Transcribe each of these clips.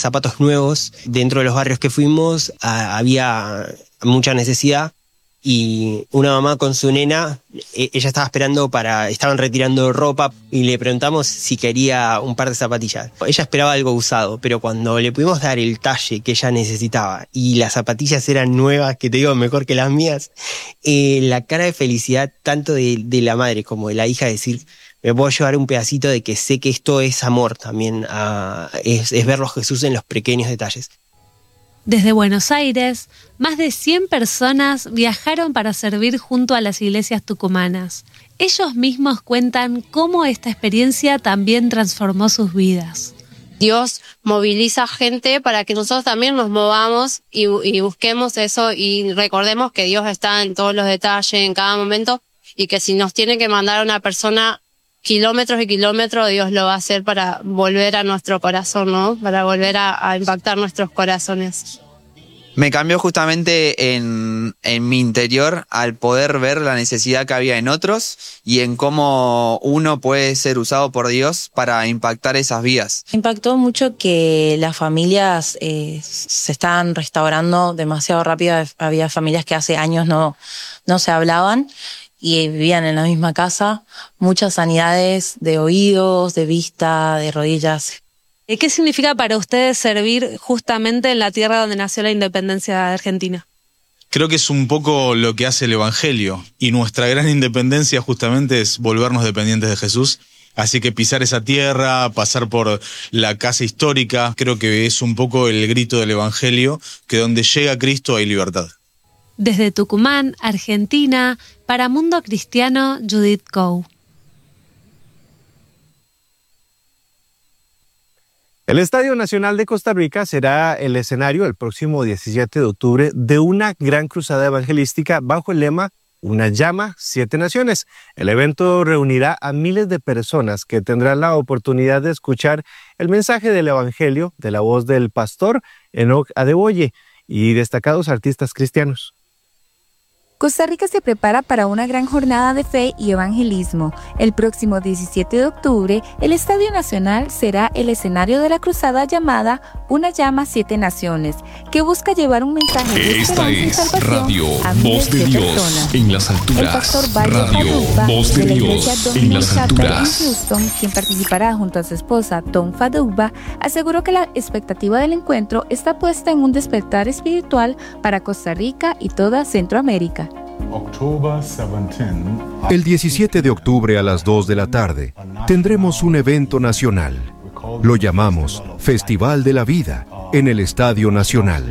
zapatos nuevos. Dentro de los barrios que fuimos había mucha necesidad y una mamá con su nena, ella estaba esperando estaban retirando ropa y le preguntamos si quería un par de zapatillas. Ella esperaba algo usado, pero cuando le pudimos dar el talle que ella necesitaba y las zapatillas eran nuevas, que te digo, mejor que las mías, la cara de felicidad tanto de la madre como de la hija, decir, me puedo llevar un pedacito de que sé que esto es amor también, es verlo a Jesús en los pequeños detalles. Desde Buenos Aires, más de 100 personas viajaron para servir junto a las iglesias tucumanas. Ellos mismos cuentan cómo esta experiencia también transformó sus vidas. Dios moviliza gente para que nosotros también nos movamos y busquemos eso y recordemos que Dios está en todos los detalles, en cada momento, y que si nos tiene que mandar a una persona kilómetros y kilómetros, Dios lo va a hacer para volver a nuestro corazón, ¿no? Para volver a impactar nuestros corazones. Me cambió justamente en mi interior al poder ver la necesidad que había en otros y en cómo uno puede ser usado por Dios para impactar esas vidas. Impactó mucho que las familias se estaban restaurando demasiado rápido. Había familias que hace años no se hablaban y vivían en la misma casa. Muchas sanidades de oídos, de vista, de rodillas. ¿Qué significa para ustedes servir justamente en la tierra donde nació la independencia de Argentina? Creo que es un poco lo que hace el Evangelio, y nuestra gran independencia justamente es volvernos dependientes de Jesús. Así que pisar esa tierra, pasar por la casa histórica, creo que es un poco el grito del Evangelio, que donde llega Cristo hay libertad. Desde Tucumán, Argentina, para Mundo Cristiano, Judith Coe. El Estadio Nacional de Costa Rica será el escenario el próximo 17 de octubre de una gran cruzada evangelística bajo el lema Una llama, 7 naciones. El evento reunirá a miles de personas que tendrán la oportunidad de escuchar el mensaje del Evangelio de la voz del pastor Enoch Adeboye y destacados artistas cristianos. Costa Rica se prepara para una gran jornada de fe y evangelismo. El próximo 17 de octubre, el Estadio Nacional será el escenario de la cruzada llamada Una llama, 7 naciones, que busca llevar un mensaje de esperanza y salvación Radio a miles de personas. En las alturas. El pastor Bayo Radio Faduba, Voz de de la Dios iglesia en Dominic las Chapel en alturas. Houston, quien participará junto a su esposa Tom Faduba, aseguró que la expectativa del encuentro está puesta en un despertar espiritual para Costa Rica y toda Centroamérica. El 17 de octubre a las 2 de la tarde tendremos un evento nacional. Lo llamamos Festival de la Vida en el Estadio Nacional.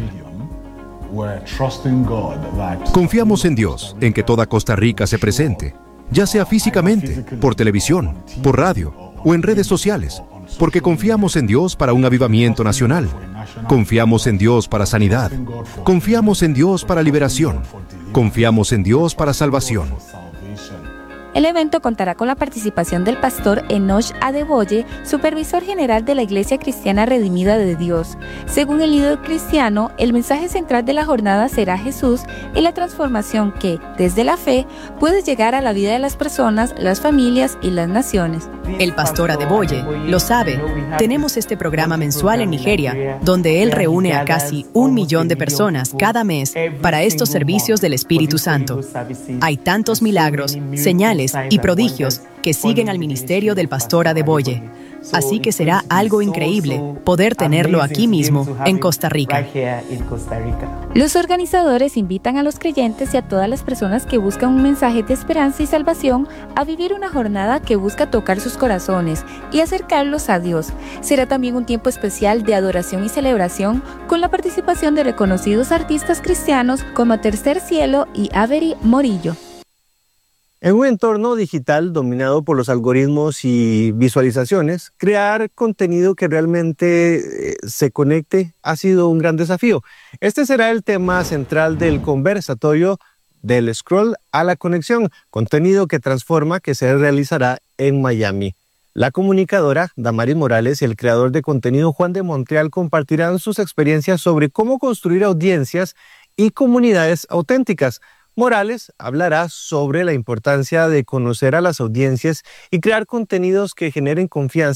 Confiamos en Dios, en que toda Costa Rica se presente, ya sea físicamente, por televisión, por radio o en redes sociales, porque confiamos en Dios para un avivamiento nacional. Confiamos en Dios para sanidad. Confiamos en Dios para liberación. Confiamos en Dios para salvación. El evento contará con la participación del pastor Enoch Adeboye, supervisor general de la Iglesia Cristiana Redimida de Dios. Según el líder cristiano, el mensaje central de la jornada será Jesús y la transformación que, desde la fe, puede llegar a la vida de las personas, las familias y las naciones. El pastor Adeboye lo sabe. Tenemos este programa mensual en Nigeria, donde él reúne a casi 1 millón de personas cada mes para estos servicios del Espíritu Santo. Hay tantos milagros, señales y prodigios que siguen al ministerio del pastor Adeboye. Así que será algo increíble poder tenerlo aquí mismo en Costa Rica. Los organizadores invitan a los creyentes y a todas las personas que buscan un mensaje de esperanza y salvación a vivir una jornada que busca tocar sus corazones y acercarlos a Dios. Será también un tiempo especial de adoración y celebración con la participación de reconocidos artistas cristianos como Tercer Cielo y Avery Morillo. En un entorno digital dominado por los algoritmos y visualizaciones, crear contenido que realmente se conecte ha sido un gran desafío. Este será el tema central del conversatorio del Scroll a la Conexión, contenido que transforma que se realizará en Miami. La comunicadora Damaris Morales y el creador de contenido Juan de Montreal compartirán sus experiencias sobre cómo construir audiencias y comunidades auténticas. Morales hablará sobre la importancia de conocer a las audiencias y crear contenidos que generen confianza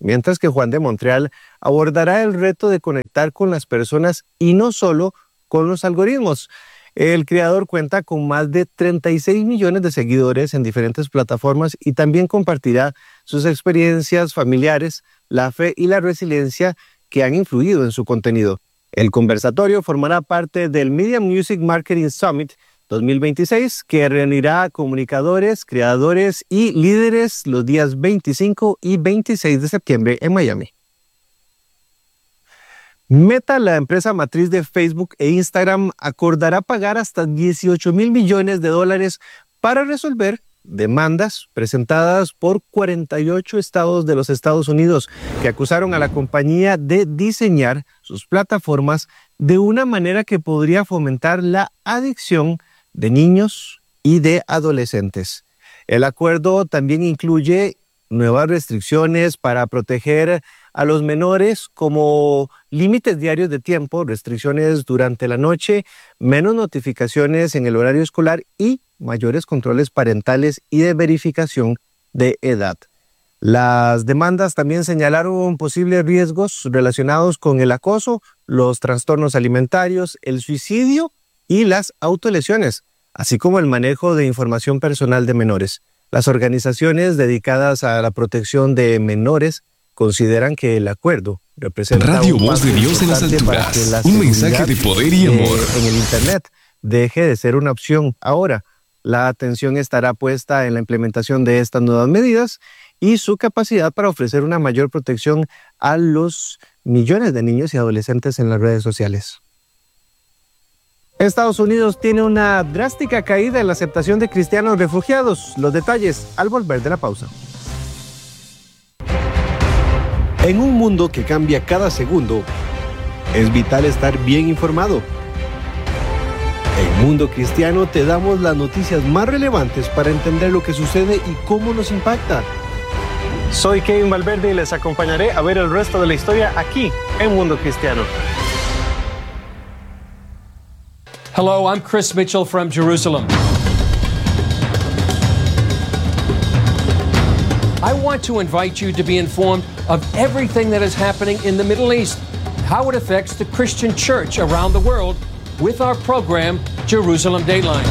mientras que Juan de Montreal abordará el reto de conectar con las personas y no solo con los algoritmos. El creador cuenta con más de 36 millones de seguidores en diferentes plataformas y también compartirá sus experiencias familiares, la fe y la resiliencia que han influido en su contenido. El conversatorio formará parte del Media Music Marketing Summit 2026, que reunirá a comunicadores, creadores y líderes los días 25 y 26 de septiembre en Miami. Meta, la empresa matriz de Facebook e Instagram, acordará pagar hasta $18,000 millones para resolver demandas presentadas por 48 estados de los Estados Unidos que acusaron a la compañía de diseñar sus plataformas de una manera que podría fomentar la adicción de niños y de adolescentes. El acuerdo también incluye nuevas restricciones para proteger a los menores, como límites diarios de tiempo, restricciones durante la noche, menos notificaciones en el horario escolar y mayores controles parentales y de verificación de edad. Las demandas también señalaron posibles riesgos relacionados con el acoso, los trastornos alimentarios, el suicidio y las autolesiones, así como el manejo de información personal de menores. Las organizaciones dedicadas a la protección de menores consideran que el acuerdo representa Radio Voz de Dios en las alturas, un mensaje de poder y amor. En el Internet deje de ser una opción. Ahora, la atención estará puesta en la implementación de estas nuevas medidas y su capacidad para ofrecer una mayor protección a los millones de niños y adolescentes en las redes sociales. Estados Unidos tiene una drástica caída en la aceptación de cristianos refugiados. Los detalles al volver de la pausa. En un mundo que cambia cada segundo, es vital estar bien informado. En Mundo Cristiano te damos las noticias más relevantes para entender lo que sucede y cómo nos impacta. Soy Kevin Valverde y les acompañaré a ver el resto de la historia aquí en Mundo Cristiano. Hello, I'm Chris Mitchell from Jerusalem. I want to invite you to be informed of everything that is happening in the Middle East, how it affects the Christian church around the world with our program, Jerusalem Dateline.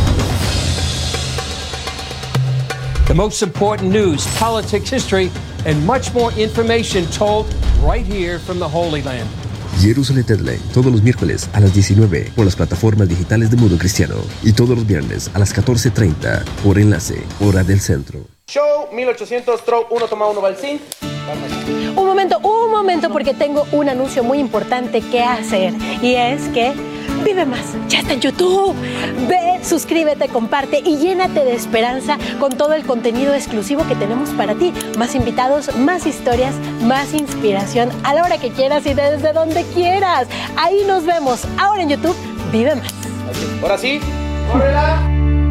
The most important news, politics, history, and much more information told right here from the Holy Land. Jerusalem Deadline, todos los miércoles a las 19 por las plataformas digitales de Mundo Cristiano y todos los viernes a las 14:30 por enlace, hora del centro. Show 1800 Stroke 1 toma 1 Balsín. Un momento, porque tengo un anuncio muy importante que hacer. Y es que Vive Más ya está en YouTube. Ve, suscríbete, comparte y llénate de esperanza con todo el contenido exclusivo que tenemos para ti. Más invitados, más historias, más inspiración a la hora que quieras y desde donde quieras. Ahí nos vemos. Ahora en YouTube, Vive Más. Ahora sí, ¡córrela!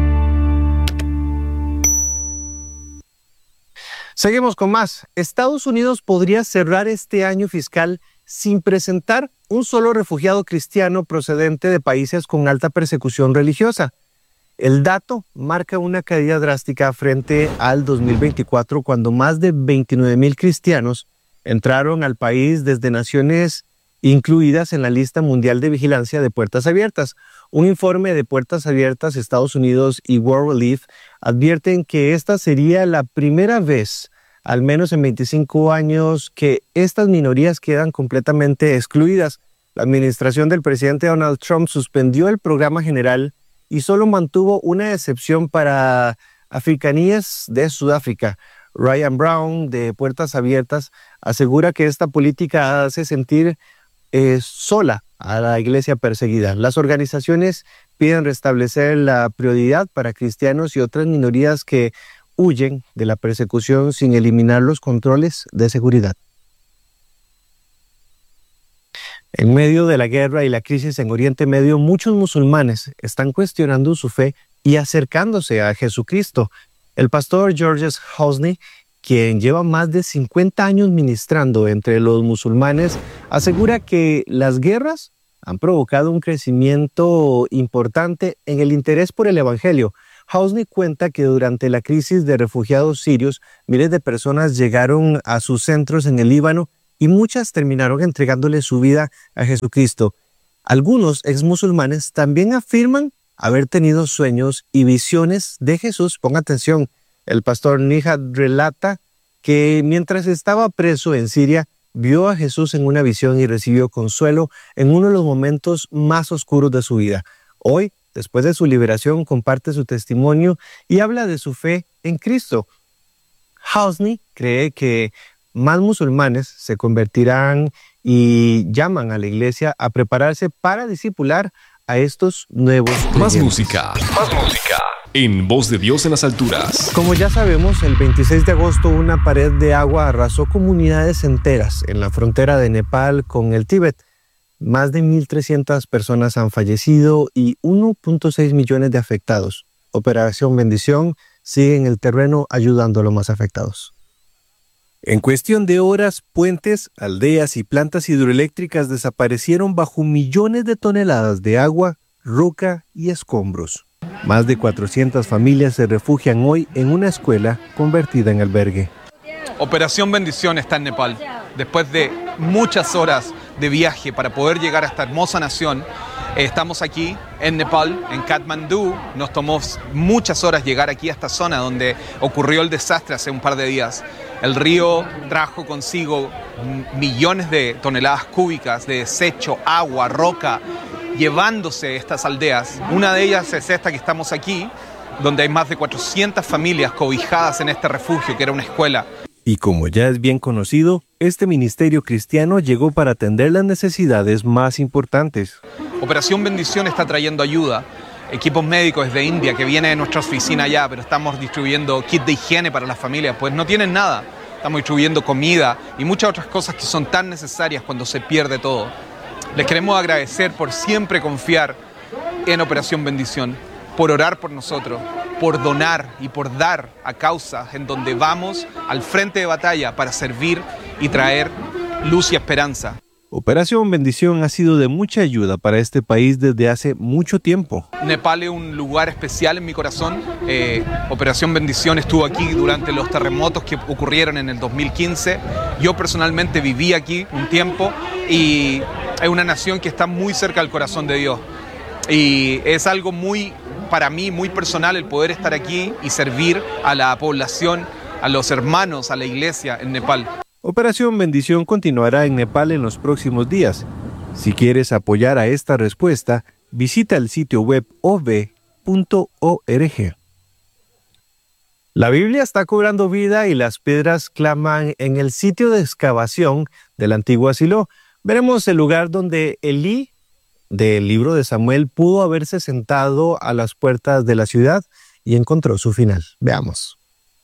Seguimos con más. Estados Unidos podría cerrar este año fiscal sin presentar un solo refugiado cristiano procedente de países con alta persecución religiosa. El dato marca una caída drástica frente al 2024, cuando más de 29,000 cristianos entraron al país desde naciones incluidas en la lista mundial de vigilancia de Puertas Abiertas. Un informe de Puertas Abiertas, Estados Unidos y World Relief advierten que esta sería la primera vez, al menos en 25 años, que estas minorías quedan completamente excluidas. La administración del presidente Donald Trump suspendió el programa general y solo mantuvo una excepción para africaníes de Sudáfrica. Ryan Brown, de Puertas Abiertas, asegura que esta política hace sentir sola a la iglesia perseguida. Las organizaciones piden restablecer la prioridad para cristianos y otras minorías que huyen de la persecución sin eliminar los controles de seguridad. En medio de la guerra y la crisis en Oriente Medio, muchos musulmanes están cuestionando su fe y acercándose a Jesucristo. El pastor Georges Hosni, quien lleva más de 50 años ministrando entre los musulmanes, asegura que las guerras han provocado un crecimiento importante en el interés por el evangelio. Hausny cuenta que durante la crisis de refugiados sirios, miles de personas llegaron a sus centros en el Líbano y muchas terminaron entregándole su vida a Jesucristo. Algunos exmusulmanes también afirman haber tenido sueños y visiones de Jesús. Ponga atención, el pastor Nihad relata que mientras estaba preso en Siria, vio a Jesús en una visión y recibió consuelo en uno de los momentos más oscuros de su vida. Hoy, después de su liberación, comparte su testimonio y habla de su fe en Cristo. Hausny cree que más musulmanes se convertirán y llaman a la iglesia a prepararse para discipular a estos nuevos creyentes. Más música en Voz de Dios en las alturas. Como ya sabemos, el 26 de agosto una pared de agua arrasó comunidades enteras en la frontera de Nepal con el Tíbet. Más de 1.300 personas han fallecido y 1.6 millones de afectados. Operación Bendición sigue en el terreno ayudando a los más afectados. En cuestión de horas, puentes, aldeas y plantas hidroeléctricas desaparecieron bajo millones de toneladas de agua, roca y escombros. Más de 400 familias se refugian hoy en una escuela convertida en albergue. Operación Bendición está en Nepal. Después de muchas horas de viaje para poder llegar a esta hermosa nación, estamos aquí en Nepal, en Katmandú. Nos tomó muchas horas llegar aquí a esta zona donde ocurrió el desastre hace un par de días. El río trajo consigo millones de toneladas cúbicas de desecho, agua, roca, llevándose estas aldeas. Una de ellas es esta que estamos aquí, donde hay más de 400 familias cobijadas en este refugio, que era una escuela. Y como ya es bien conocido, este ministerio cristiano llegó para atender las necesidades más importantes. Operación Bendición está trayendo ayuda. Equipos médicos desde India que vienen de nuestra oficina allá, pero estamos distribuyendo kits de higiene para las familias, pues no tienen nada. Estamos distribuyendo comida y muchas otras cosas que son tan necesarias cuando se pierde todo. Les queremos agradecer por siempre confiar en Operación Bendición, por orar por nosotros, por donar y por dar a causas en donde vamos al frente de batalla para servir y traer luz y esperanza. Operación Bendición ha sido de mucha ayuda para este país desde hace mucho tiempo. Nepal es un lugar especial en mi corazón. Operación Bendición estuvo aquí durante los terremotos que ocurrieron en el 2015. Yo personalmente viví aquí un tiempo y es una nación que está muy cerca del corazón de Dios. Y es algo para mí, muy personal el poder estar aquí y servir a la población, a los hermanos, a la iglesia en Nepal. Operación Bendición continuará en Nepal en los próximos días. Si quieres apoyar a esta respuesta, visita el sitio web ov.org. La Biblia está cobrando vida y las piedras claman en el sitio de excavación del antiguo Silo. Veremos el lugar donde Elí, del libro de Samuel, pudo haberse sentado a las puertas de la ciudad y encontró su final. Veamos.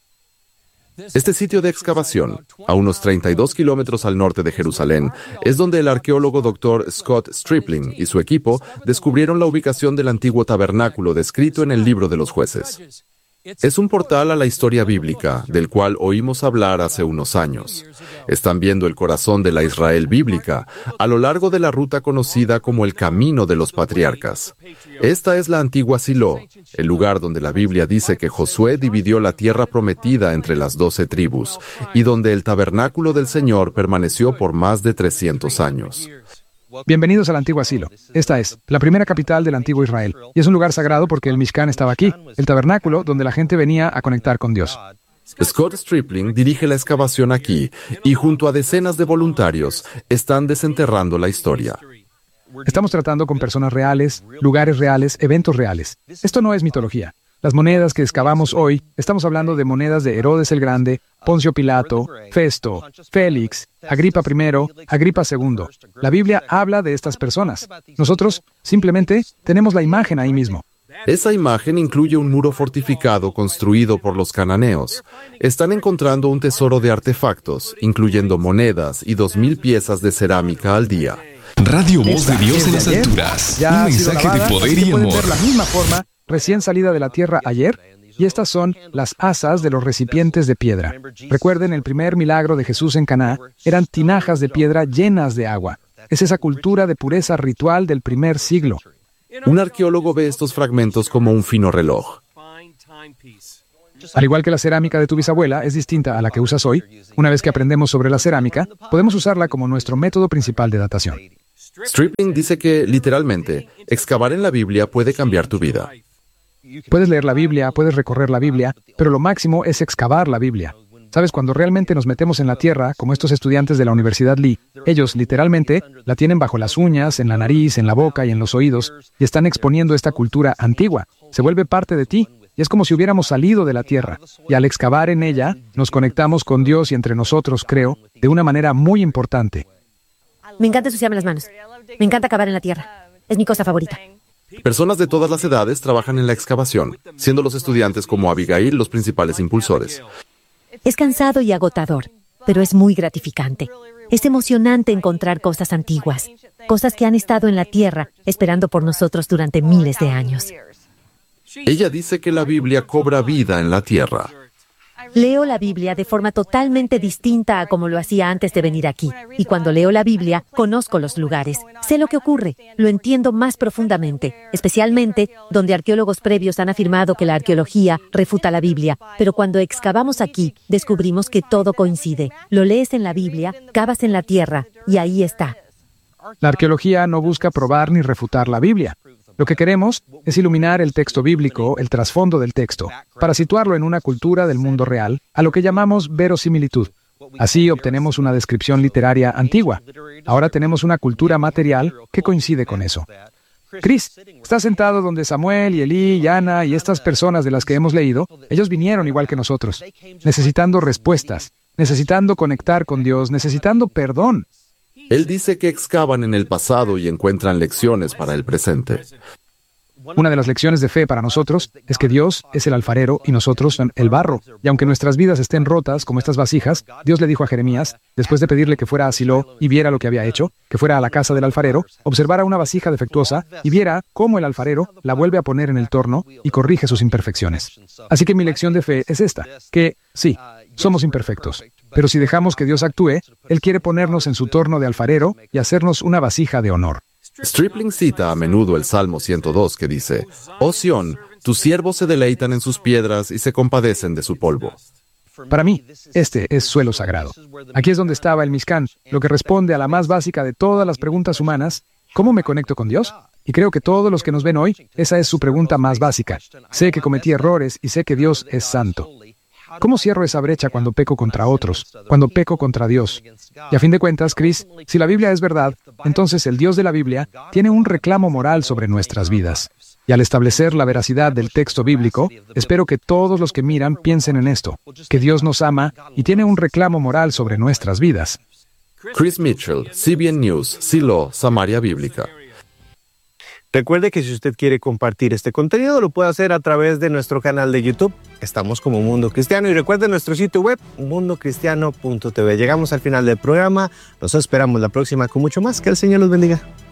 Este sitio de excavación, a unos 32 kilómetros al norte de Jerusalén, es donde el arqueólogo Dr. Scott Stripling y su equipo descubrieron la ubicación del antiguo tabernáculo descrito en el libro de los jueces. Es un portal a la historia bíblica, del cual oímos hablar hace unos años. Están viendo el corazón de la Israel bíblica, a lo largo de la ruta conocida como el Camino de los Patriarcas. Esta es la antigua Silo, el lugar donde la Biblia dice que Josué dividió la tierra prometida entre las 12 tribus, y donde el tabernáculo del Señor permaneció por más de 300 años. Bienvenidos a la antigua Silo. Esta es la primera capital del antiguo Israel. Y es un lugar sagrado porque el Mishkan estaba aquí, el tabernáculo donde la gente venía a conectar con Dios. Scott Stripling dirige la excavación aquí y junto a decenas de voluntarios están desenterrando la historia. Estamos tratando con personas reales, lugares reales, eventos reales. Esto no es mitología. Las monedas que excavamos hoy, estamos hablando de monedas de Herodes el Grande, Poncio Pilato, Festo, Félix, Agripa I, Agripa II. La Biblia habla de estas personas. Nosotros simplemente tenemos la imagen ahí mismo. Esa imagen incluye un muro fortificado construido por los cananeos. Están encontrando un tesoro de artefactos, incluyendo monedas y 2,000 piezas de cerámica al día. Radio Voz de Dios en las alturas. Un mensaje de poder y amor. Pueden ver la misma forma recién salida de la tierra ayer, y estas son las asas de los recipientes de piedra. Recuerden, el primer milagro de Jesús en Caná eran tinajas de piedra llenas de agua. Es esa cultura de pureza ritual del primer siglo. Un arqueólogo ve estos fragmentos como un fino reloj. Al igual que la cerámica de tu bisabuela es distinta a la que usas hoy, una vez que aprendemos sobre la cerámica, podemos usarla como nuestro método principal de datación. Stripling dice que, literalmente, excavar en la Biblia puede cambiar tu vida. Puedes leer la Biblia, puedes recorrer la Biblia, pero lo máximo es excavar la Biblia. ¿Sabes? Cuando realmente nos metemos en la tierra, como estos estudiantes de la Universidad Lee, ellos literalmente la tienen bajo las uñas, en la nariz, en la boca y en los oídos, y están exponiendo esta cultura antigua. Se vuelve parte de ti, y es como si hubiéramos salido de la tierra. Y al excavar en ella, nos conectamos con Dios y entre nosotros, creo, de una manera muy importante. Me encanta ensuciarme las manos. Me encanta cavar en la tierra. Es mi cosa favorita. Personas de todas las edades trabajan en la excavación, siendo los estudiantes como Abigail los principales impulsores. Es cansado y agotador, pero es muy gratificante. Es emocionante encontrar cosas antiguas, cosas que han estado en la tierra esperando por nosotros durante miles de años. Ella dice que la Biblia cobra vida en la tierra. Leo la Biblia de forma totalmente distinta a como lo hacía antes de venir aquí. Y cuando leo la Biblia, conozco los lugares. Sé lo que ocurre. Lo entiendo más profundamente, especialmente donde arqueólogos previos han afirmado que la arqueología refuta la Biblia. Pero cuando excavamos aquí, descubrimos que todo coincide. Lo lees en la Biblia, cavas en la tierra, y ahí está. La arqueología no busca probar ni refutar la Biblia. Lo que queremos es iluminar el texto bíblico, el trasfondo del texto, para situarlo en una cultura del mundo real, a lo que llamamos verosimilitud. Así obtenemos una descripción literaria antigua. Ahora tenemos una cultura material que coincide con eso. Chris, está sentado donde Samuel y Elí y Ana y estas personas de las que hemos leído, ellos vinieron igual que nosotros, necesitando respuestas, necesitando conectar con Dios, necesitando perdón. Él dice que excavan en el pasado y encuentran lecciones para el presente. Una de las lecciones de fe para nosotros es que Dios es el alfarero y nosotros el barro. Y aunque nuestras vidas estén rotas como estas vasijas, Dios le dijo a Jeremías, después de pedirle que fuera a Silo y viera lo que había hecho, que fuera a la casa del alfarero, observara una vasija defectuosa y viera cómo el alfarero la vuelve a poner en el torno y corrige sus imperfecciones. Así que mi lección de fe es esta, que sí, somos imperfectos. Pero si dejamos que Dios actúe, Él quiere ponernos en su torno de alfarero y hacernos una vasija de honor. Stripling cita a menudo el Salmo 102 que dice: «Oh Sión, tus siervos se deleitan en sus piedras y se compadecen de su polvo». Para mí, este es suelo sagrado. Aquí es donde estaba el Mishkan, lo que responde a la más básica de todas las preguntas humanas: ¿cómo me conecto con Dios? Y creo que todos los que nos ven hoy, esa es su pregunta más básica. Sé que cometí errores y sé que Dios es santo. ¿Cómo cierro esa brecha cuando peco contra otros, cuando peco contra Dios? Y a fin de cuentas, Chris, si la Biblia es verdad, entonces el Dios de la Biblia tiene un reclamo moral sobre nuestras vidas. Y al establecer la veracidad del texto bíblico, espero que todos los que miran piensen en esto, que Dios nos ama y tiene un reclamo moral sobre nuestras vidas. Chris Mitchell, CBN News, Silo, Samaria Bíblica. Recuerde que si usted quiere compartir este contenido, lo puede hacer a través de nuestro canal de YouTube. Estamos como Mundo Cristiano y recuerde nuestro sitio web, mundocristiano.tv. Llegamos al final del programa. Nos esperamos la próxima con mucho más. Que el Señor los bendiga.